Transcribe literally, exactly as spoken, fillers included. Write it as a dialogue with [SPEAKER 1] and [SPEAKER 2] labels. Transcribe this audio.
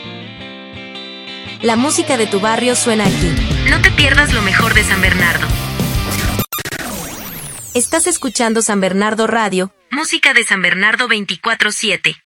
[SPEAKER 1] La música de tu barrio suena aquí.
[SPEAKER 2] No te pierdas lo mejor de San Bernardo.
[SPEAKER 1] Estás escuchando San Bernardo Radio.
[SPEAKER 2] Música de San Bernardo veinticuatro siete.